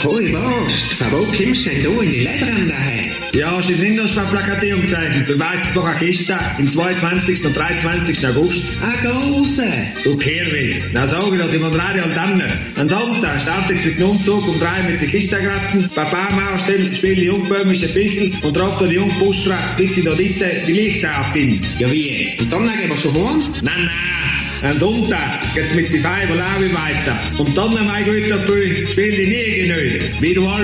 Hoi, was? Von wo kommst du denn da in die Läden daher? Ja, steht nicht noch plakatiert gezeichnet. Du weißt doch, eine Kiste im 22. und 23. August. Grosse. Du Kirwis, na sage das im Radio und dann. Am Samstag startet mit dem Umzug um 3 mit den Kistengratten. Papa Mauer spielt die jungböhmische Pickel und trägt die Jungbustra, bis sie da die Lichter aufgehen. Ja, wie? Und dann gehen wir schon heim? Nein. Am Sonntag geht's mit den Feiern weiter. Und dann, mein guter Böhm, spiel die nie genügend. Wie du